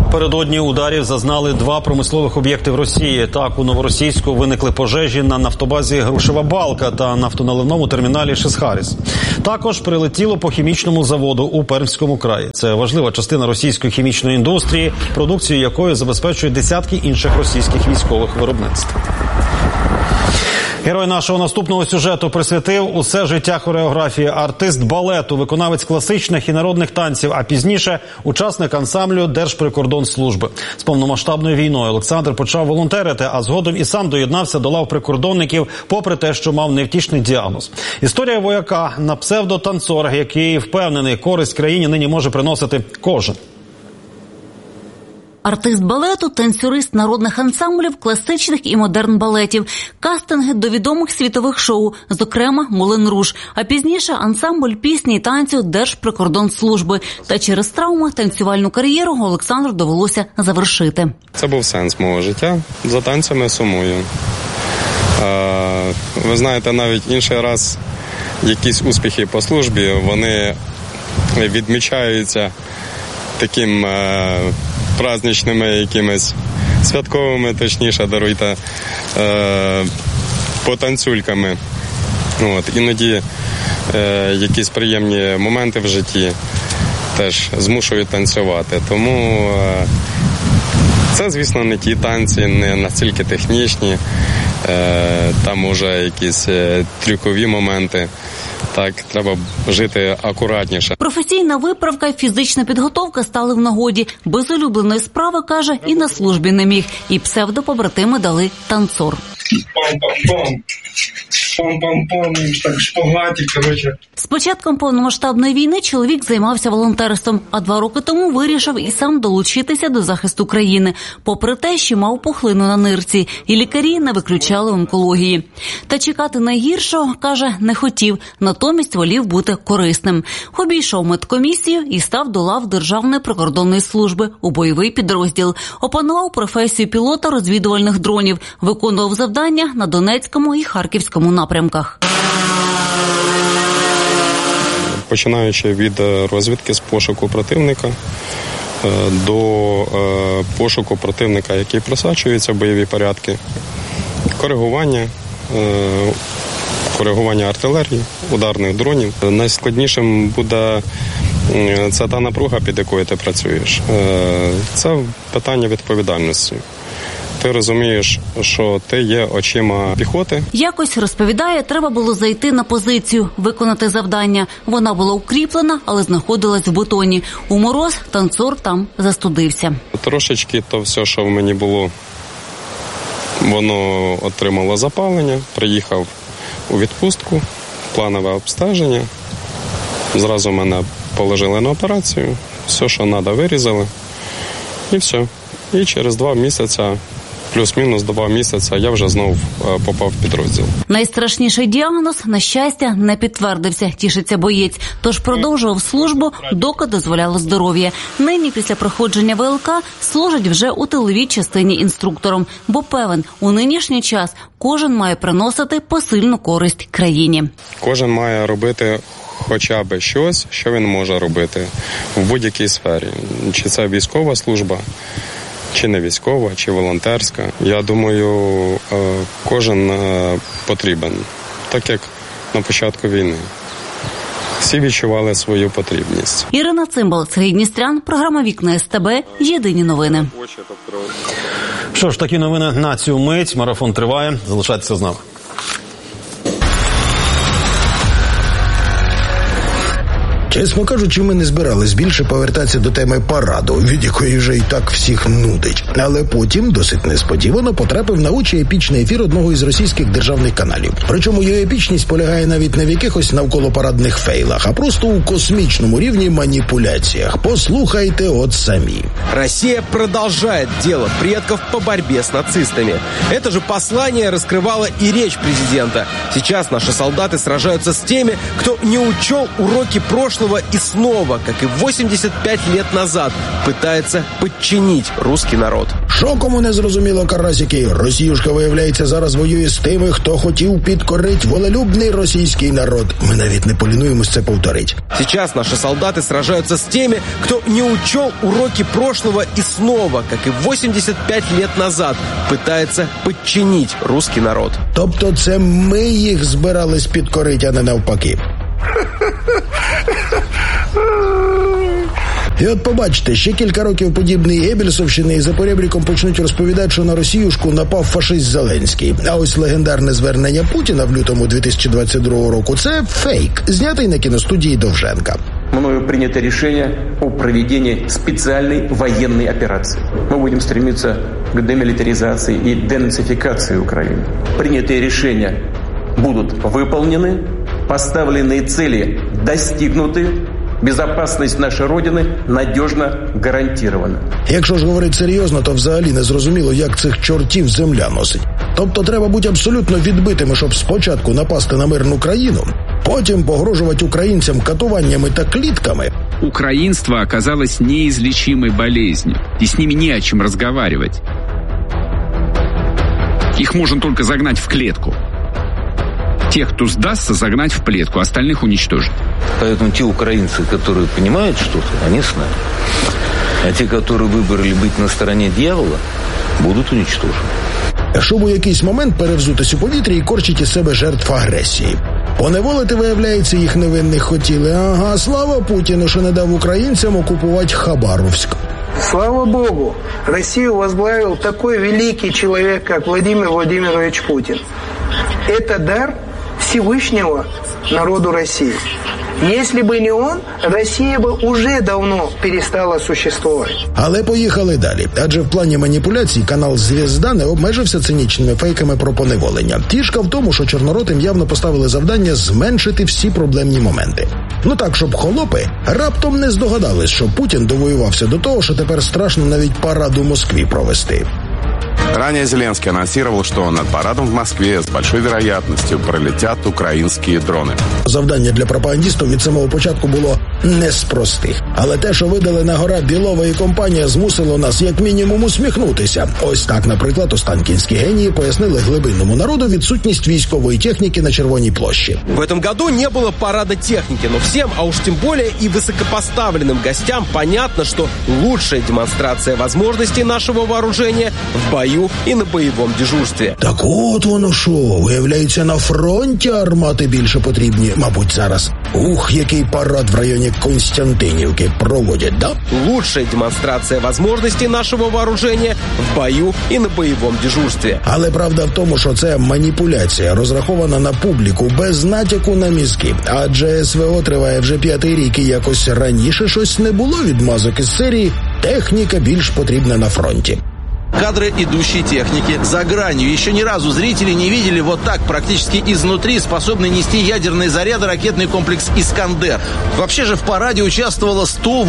Напередодні ударів зазнали два промислових об'єкти в Росії. Так, у Новоросійську виникли пожежі на нафтобазі Грушева Балка та нафтоналивному терміналі Шисхаріс. Також прилетіло по хімічному заводу у Пермському краї. Це важлива частина російської хімічної індустрії, продукцію якої забезпечують десятки інших російських військових виробництв. Герой нашого наступного сюжету присвятив усе життя хореографії. Артист балету, виконавець класичних і народних танців, а пізніше учасник ансамблю Держприкордонслужби. З повномасштабною війною Олександр почав волонтерити, а згодом і сам доєднався до лав прикордонників, попри те, що мав невтішний діагноз. Історія вояка на псевдотанцор, який впевнений, користь країні нині може приносити кожен. Артист балету, танцюрист народних ансамблів, класичних і модерн балетів, кастинги до відомих світових шоу, зокрема «Мулен Руж», а пізніше ансамбль пісні і танцю Держприкордонслужби. Та через травми танцювальну кар'єру Олександру довелося завершити. Це був сенс мого життя. За танцями сумую. Ви знаєте, навіть інший раз якісь успіхи по службі, вони відмічаються таким праздничними якимись святковими, точніше, даруйте, потанцюльками. Іноді якісь приємні моменти в житті теж змушують танцювати. Тому це, звісно, не ті танці, не настільки технічні, там уже якісь трюкові моменти. Так, треба жити акуратніше. Професійна виправка і фізична підготовка стали в нагоді. Без улюбленої справи, каже, і на службі не міг. І псевдопобратими дали танцор. Пам-пам-пам. Пам-пам-пам. Так, шпагаті, коротше. З початком повномасштабної війни чоловік займався волонтерством, а 2 роки тому вирішив і сам долучитися до захисту країни, попри те, що мав пухлину на нирці, і лікарі не виключали онкології. Та чекати найгіршого, каже, не хотів, натомість волів бути корисним. Обійшов медкомісію і став до лав Державної прикордонної служби у бойовий підрозділ. Опанував професію пілота розвідувальних дронів, виконував завдання на Донецькому і Харківському напрямках. Починаючи від розвідки з пошуку противника до пошуку противника, який просачується в бойові порядки, коригування артилерії, ударних дронів. Найскладнішим буде це та напруга, під якою ти працюєш. Це питання відповідальності. Ти розумієш, що ти є очима піхоти. Якось, розповідає, треба було зайти на позицію, виконати завдання. Вона була укріплена, але знаходилась в бетоні. У мороз танцор там застудився. Трошечки то все, що в мені було, воно отримало запалення. Приїхав у відпустку, планове обстеження. Зразу мене положили на операцію. Все, що треба, вирізали. І все. І через 2 місяці, плюс-мінус 2 місяці, я вже знову попав в підрозділ. Найстрашніший діагноз, на щастя, не підтвердився, тішиться боєць. Тож продовжував службу, доки дозволяло здоров'я. Нині після проходження ВЛК служить вже у тиловій частині інструктором. Бо певен, у нинішній час кожен має приносити посильну користь країні. Кожен має робити хоча б щось, що він може робити в будь-якій сфері. Чи це військова служба, чи не військова, чи волонтерська. Я думаю, кожен потрібен, так як на початку війни. Всі відчували свою потрібність. Ірина Цимбал, Сергій Дністрян, програма «Вікна СТБ», єдині новини. Що ж, такі новини на цю мить. Марафон триває. Залишайтеся з нами. Чесно кажучи, ми не збирались більше повертатися до теми параду, від якої вже і так всіх нудить. Але потім, досить несподівано, потрапив на очі епічний ефір одного із російських державних каналів. Причому його епічність полягає навіть не в якихось навколопарадних фейлах, а просто у космічному рівні маніпуляціях. Послухайте от самі. Россия продолжает дело предков по борьбе с нацистами. Это же послание раскрывала и речь президента. Сейчас наши солдаты сражаются с теми, кто не учел уроки прошлого прошлого и снова, как и 85 лет назад, пытается подчинить русский народ. Що кому не зрозуміло, карасики, Росіюшка, виявляється, зараз воює з тими, хто хотів підкорити волелюбний російський народ. Ми навіть не полінуємось це повторити. Сейчас наши солдаты сражаются с теми, кто не учел уроки прошлого и снова, как и 85 лет назад, пытается подчинить русский народ. Тобто це ми їх збирались підкорити, а не навпаки. І от побачите, ще кілька років подібної Геббельсовщини і за поребріком почнуть розповідати, що на Росіюшку напав фашист Зеленський. А ось легендарне звернення Путіна в лютому 2022 року – це фейк, знятий на кіностудії Довженка. Мною принято решение о проведении специальной военной операции. Мы будем стремиться к демилитаризации и денацификации Украины. Принятые решения будут выполнены, поставленные цели достигнуты, безопасность нашей Родины надежно гарантирована. Якщо ж говорити серйозно, то взагалі не зрозуміло, як цих чортів земля носить. Тобто треба бути абсолютно відбитими, щоб спочатку напасти на мирну країну, потім погрожувати українцям катуваннями та клітками. Украинство оказалось неизлечимой болезнью, и с ними не о чем разговаривать. Их можно только загнать в клетку. Тех, кто сдастся, загнать в клетку, остальных уничтожить. Поэтому те украинцы, которые понимают что-то, они с нами. А те, которые выбрали быть на стороне дьявола, будут уничтожены. Щоб у якийсь момент перевзутись у повітрі і корчить із себе жертв агресії. Поневолити, виявляється, їх невинних хотіли. Ага, слава Путіну, що не дав українцям окупувати Хабаровськ. Слава Богу, Россию возглавил такой великий человек, как Владимир Владимирович Путин. Это дар Всевышнего народу России. Если бы не он, Россия бы уже давно перестала существовать. Але поїхали далі. Адже в плані маніпуляцій канал «Звізда» не обмежився цинічними фейками про поневолення. Фішка в тому, що чорноротим явно поставили завдання зменшити всі проблемні моменти. Ну так, щоб холопи раптом не здогадались, що Путін довоювався до того, що тепер страшно навіть парад у Москві провести. Ранее Зеленский анонсировал, что над парадом в Москве с большой вероятностью пролетят украинские дроны. Завдання для пропагандистів від самого початку було не з простих. Але те, що видали на гора Білова і компанія, змусило нас як мінімум усміхнутися. Ось так, наприклад, останкінські генії пояснили глибинному народу відсутність військової техніки на Червоній площі. В этом году не было парада техники, но всем, а уж тем более и высокопоставленным гостям понятно, что лучшая демонстрация возможностей нашего вооружения в бою і на бойовому дежурстві. Так от воно що, виявляється, на фронті армати більше потрібні, мабуть, зараз. Ух, який парад в районі Константинівки проводять, да? Лучшая демонстрация возможностей нашего вооружения в бою і на бойовому дежурстві. Але правда в тому, що це маніпуляція, розрахована на публіку, без натяку на мізки. Адже СВО триває вже 5-й рік і якось раніше щось не було відмазок із серії «Техніка більш потрібна на фронті». Кадры идущей техники за гранью. Еще ни разу зрители не видели вот так, практически изнутри, способный нести ядерные заряды ракетный комплекс «Искандер». Вообще же в параде участвовало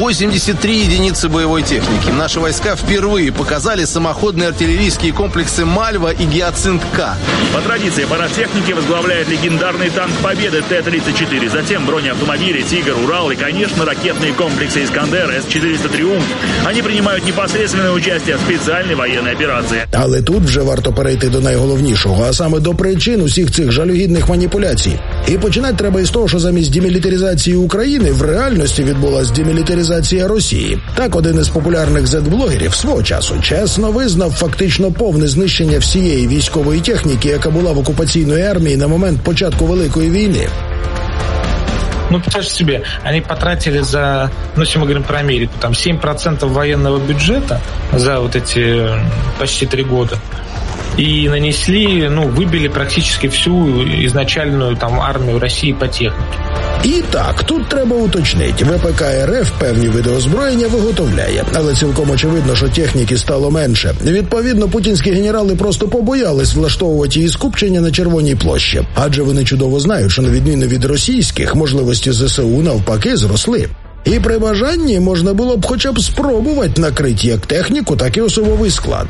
183 единицы боевой техники. Наши войска впервые показали самоходные артиллерийские комплексы «Мальва» и «Гиацинт-К». По традиции парад техники возглавляет легендарный танк «Победы» Т-34. Затем бронеавтомобили «Тигр», «Урал» и, конечно, ракетные комплексы «Искандер», С-400 «Триумф». Они принимают непосредственное участие в специальной воєнної операції. Але тут вже варто перейти до найголовнішого, а саме до причин усіх цих жалюгідних маніпуляцій. І починати треба із того, що замість демілітаризації України в реальності відбулась демілітаризація Росії. Так, один із популярних Z-блогерів свого часу чесно визнав фактично повне знищення всієї військової техніки, яка була в окупаційної армії на момент початку Великої війни. Ну, представьте себе, они потратили за, ну, если мы говорим про Америку, там 7% военного бюджета за вот эти почти 3 года. И нанесли, ну, выбили практически всю изначальную там армию России по технике. І так, тут треба уточнити. ВПК РФ певні види озброєння виготовляє, але цілком очевидно, що техніки стало менше. Відповідно, путінські генерали просто побоялись влаштовувати її скупчення на Червоній площі. Адже вони чудово знають, що на відміну від російських, можливості ЗСУ навпаки зросли. І при бажанні можна було б хоча б спробувати накрити як техніку, так і особовий склад.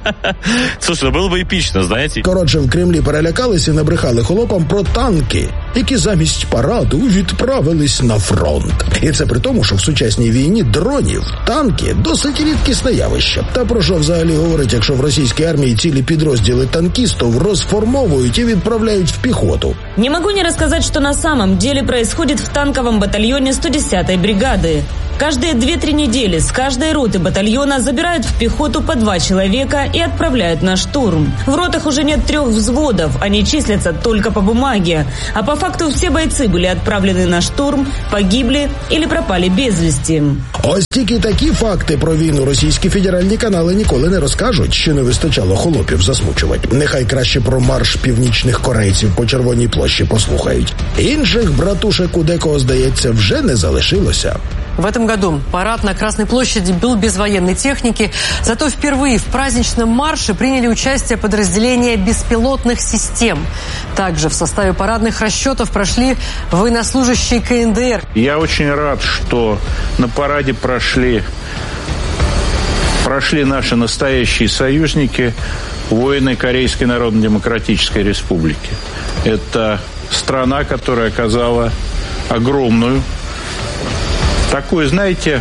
Слушай, ну було б епічно, знаєте? Коротше, в Кремлі перелякались і набрехали холопам про танки. які замість параду відправились на фронт. І це при тому, що в сучасній війні дронів, танки – досить рідкісне явище. Та про що взагалі говорить, якщо в російській армії цілі підрозділи танкістів розформовують і відправляють в піхоту? Не могу не рассказать, что на самом деле происходит в танковом батальоне 110-й бригады. Каждые 2-3 недели с каждой роты батальона забирают в пехоту по 2 человека и отправляют на штурм. В ротах уже нет 3 взводов, они числятся только по бумаге. А по факту все бойцы были отправлены на штурм, погибли или пропали без вести. Ось тільки такі факти про війну російські федеральні канали ніколи не розкажуть, що не вистачало холопів засмучувати. Нехай краще про марш північних корейців по Червоній площі послухають. Інших братушек у декого, здається, вже не залишилося. В этом году парад на Красной площади был без военной техники, зато впервые в праздничном марше приняли участие подразделения беспилотных систем. Также в составе парадных расчетов прошли военнослужащие КНДР. Я очень рад, что на параде прошли наши настоящие союзники, воины Корейской Народно-Демократической Республики. Это страна, которая оказала огромную такую, знаете,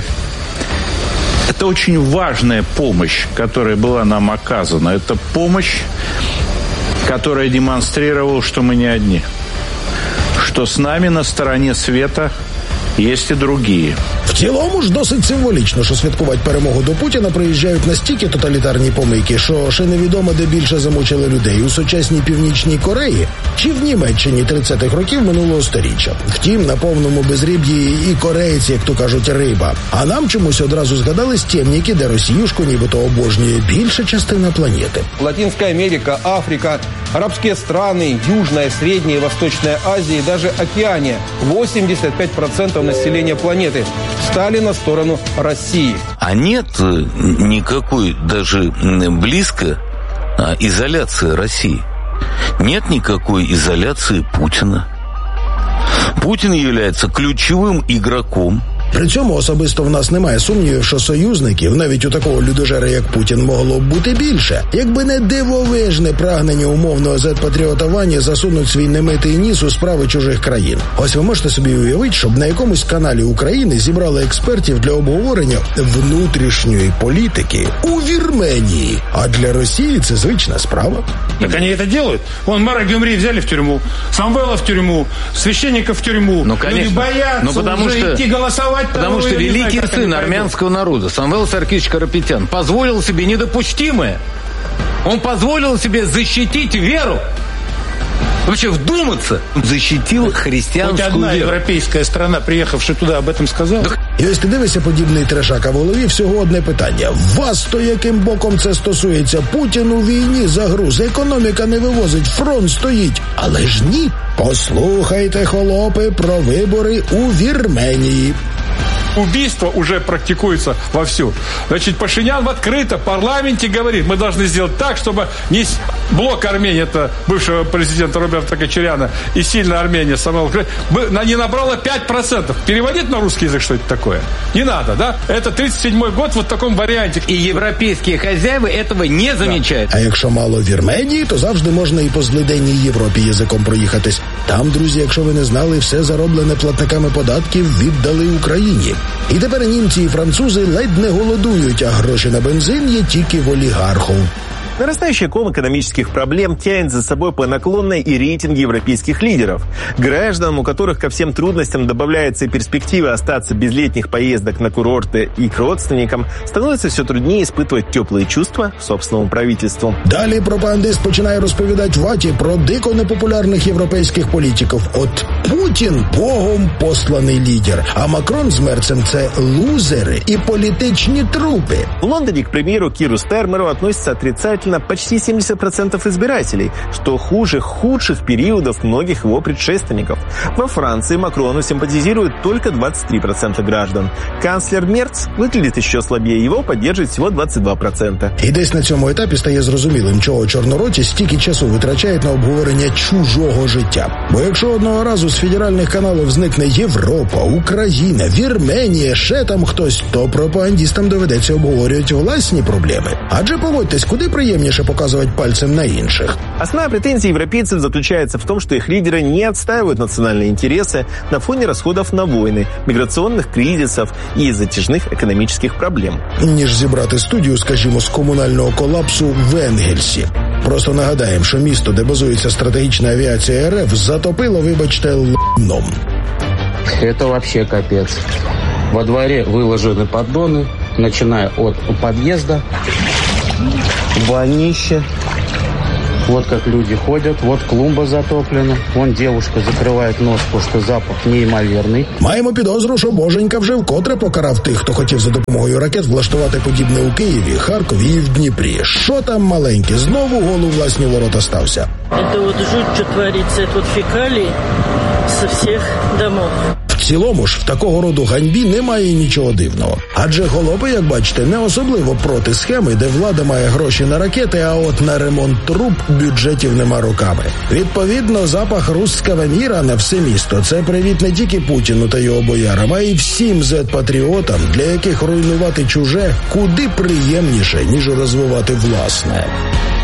это очень важная помощь, которая была нам оказана. Это помощь, которая демонстрировала, что мы не одни. Что с нами на стороне света есть и другие. В цілому ж досить символічно, що святкувати перемогу до Путіна приїжджають настільки тоталітарні помийки, що ще невідомо, де більше замучили людей – у сучасній Північній Кореї чи в Німеччині 30-х років минулого сторіччя. Втім, на повному безріб'ї і корейці, як то кажуть, риба. А нам чомусь одразу згадались темніки, де Росіюшку нібито обожнює більша частина планети. Латинская Америка, Африка, арабские страны, Южная, Средняя и Восточная Азия и даже Океания. 85% населения планеты стали на сторону России. А нет никакой даже близко изоляции России. Нет никакой изоляции Путина. Путин является ключевым игроком. При цьому особисто в нас немає сумнівів, що союзників, навіть у такого людожера, як Путін, могло б бути більше. Якби не дивовижне прагнення умовного зет-патріотування засунуть свій немитий ніс у справи чужих країн. Ось ви можете собі уявити, щоб на якомусь каналі України зібрали експертів для обговорення внутрішньої політики у Вірменії. А для Росії це звична справа. Так они это делают. Вон Мара Гюмри взяли в тюрьму, Самвела в тюрьму, священников в тюрьму. Ну, конечно. Люди боятся уже идти голосовать. Потому что великий сын армянского народа Самвел Саркисович Карапетян позволил себе недопустимое. Он позволил себе защитить веру. Вообще вдуматься. Защитил христианскую Хоть одна веру. европейская страна, приехавшая туда, об этом сказала? І ось ти дивишся подібний трешак, а в голові всього одне питання. Вас то яким боком це стосується? Путін у війні загруз, економіка не вивозить, фронт стоїть. Але ж ні. Послухайте, холопи, про вибори у Вірменії. Убийство уже практикуется вовсю. Значит, Пашинян в открыто парламенте говорит, мы должны сделать так, чтобы не блок Армении, это бывшего президента Роберта Кочаряна, и сильная Армения, не набрала 5%. Переводить на русский язык, что это такое? Не надо, да? Это 37-й год вот в таком варианте. И европейские хозяеви этого не замечают. А якщо мало Вірменії, то завжди можна і по злиденній Європі язиком проїхатись. Там, друзі, якщо ви не знали, все зароблене платниками податків віддали Україні. І тепер німці і французи ледь не голодують, а гроші на бензин є тільки в олігархів. Нарастающий ком экономических проблем тянет за собой по наклонной и рейтинг европейских лидеров. Гражданам, у которых ко всем трудностям добавляется и перспектива остаться без летних поездок на курорты и к родственникам, становится все труднее испытывать теплые чувства к собственному правительству. Далі пропагандист починає розповідати ваті про дико непопулярних європейських політиків. От Путін – богом посланий лідер, а Макрон з Мерцем – це лузери і політичні трупи. В Лондоне к премьеру Киру Стармеру относятся отрицательно почти 70% избирателей, что хуже худших периодов многих его предшественников. Во Франции Макрону симпатизирует только 23% граждан. Канцлер Мерц выглядит еще слабее, его поддерживает всего 22%. І десь на цьому етапі стає зрозумілим, чого чорнороті стільки часу витрачають на обговорення чужого життя. Бо якщо одного разу з федеральних каналів зникне Європа, Україна, Вірменія, ще там хтось, то пропагандістам доведеться обговорювати власні проблеми. Адже погодьтесь, куди приїхати приємніше показувати пальцем на інших. Основная претензия европейцев заключается в том, что их лидеры не отстаивают национальные интересы на фоне расходов на войны, миграционных кризисов и затяжных экономических проблем. Ніж зібрати студію, скажімо, з комунального колапсу в Енгельсі. Просто нагадаємо, що місто, де базується стратегічна авіація РФ, затопило, вибачте, л**ном. Это вообще капец. Во дворе выложены поддоны, начиная от подъезда, больнище. Вот как люди ходят, вот клумба затоплена, вон девушка закрывает нос, потому что запах неимоверный. Маємо підозру, що Боженька вже вкотре покарав тих, хто хотів за допомогою ракет влаштувати подібне у Києві, Харкові і в Дніпрі. Що там маленьке, знову голу власні ворота стався. Это вот жуть, что творится, это вот фекалии со всех домов. В цілому ж в такого роду ганьбі немає нічого дивного. Адже холопи, як бачите, не особливо проти схеми, де влада має гроші на ракети, а от на ремонт труб бюджетів нема роками. Відповідно, запах руського міра на все місто – це привіт не тільки Путіну та його боярам, а й всім зет-патріотам, для яких руйнувати чуже куди приємніше, ніж розвивати власне.